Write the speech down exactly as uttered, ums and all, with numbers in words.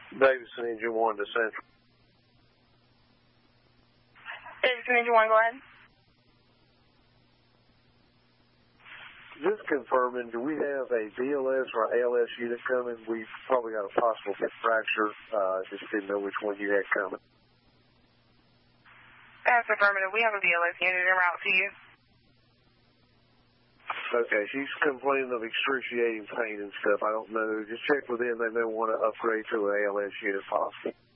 Davidson Engine one to Central. Davidson Engine one, go ahead. Just confirming, do we have a B L S or A L S unit coming? We've probably got a possible hip fracture. Uh, just didn't know which one you had coming. That's affirmative. We have a B L S unit en route to you. Okay, she's complaining of excruciating pain and stuff. I don't know. Just check with them. They may want to upgrade to an A L S unit possible.